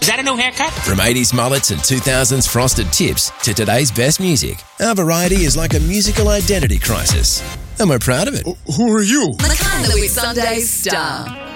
that a new haircut? From 80s mullets and 2000s frosted tips to today's best music, our variety is like a musical identity crisis. And we're proud of it. Who are you? The Kind That We Sundays star.